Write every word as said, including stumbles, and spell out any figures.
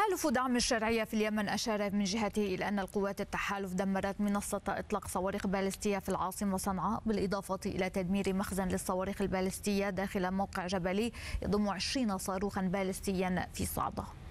تحالف دعم الشرعية في اليمن أشار من جهته إلى أن القوات التحالف دمرت منصة إطلاق صواريخ باليستية في العاصمة صنعاء، بالإضافة إلى تدمير مخزن للصواريخ الباليستية داخل موقع جبلي يضم عشرين صاروخا باليستيا في صعدة.